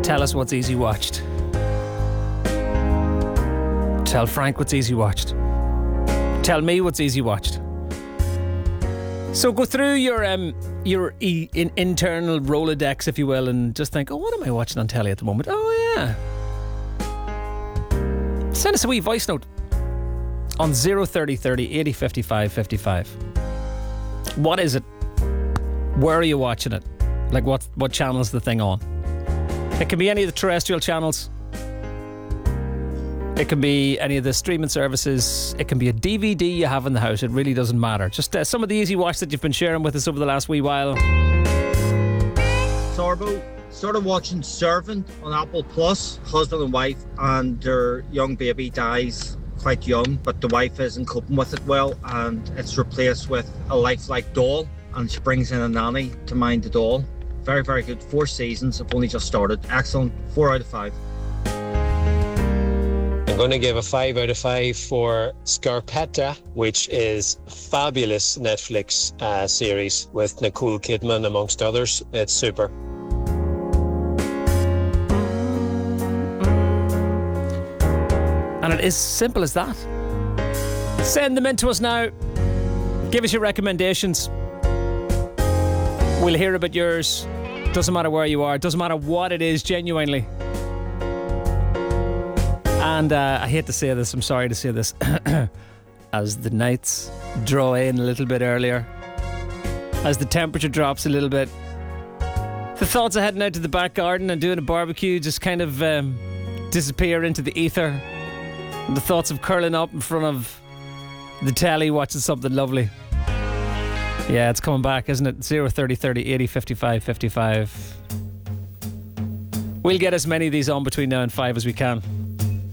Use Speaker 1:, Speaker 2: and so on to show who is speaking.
Speaker 1: Tell us what's easy watched. Tell Frank what's easy watched. Tell me what's easy watched. So go through your internal Rolodex, if you will, and just think, oh, what am I watching on telly at the moment? Oh, yeah. Send us a wee voice note on 03030 80 55 55. What is it? Where are you watching it? Like, what channel is the thing on? It can be any of the terrestrial channels. It can be any of the streaming services. It can be a DVD you have in the house. It really doesn't matter. Just some of the easy watch that you've been sharing with us over the last wee while.
Speaker 2: Sorbo started watching Servant on Apple Plus. Husband and wife, and their young baby dies quite young, but the wife isn't coping with it well, and it's replaced with a lifelike doll, and she brings in a nanny to mind the doll. Very, very good. 4 seasons. I've only just started. Excellent. 4 out of 5.
Speaker 3: I'm going to give a 5 out of 5 for Scarpetta, which is a fabulous Netflix series with Nicole Kidman amongst others. It's super.
Speaker 1: And it is simple as that. Send them in to us now. Give us your recommendations. We'll hear about yours. Doesn't matter where you are. Doesn't matter what it is, genuinely. And I hate to say this, I'm sorry to say this. As the nights draw in a little bit earlier, as the temperature drops a little bit, the thoughts of heading out to the back garden and doing a barbecue just kind of disappear into the ether. And the thoughts of curling up in front of the telly watching something lovely. Yeah, it's coming back, isn't it? 03030 80 55 55. We'll get as many of these on between now and 5 as we can.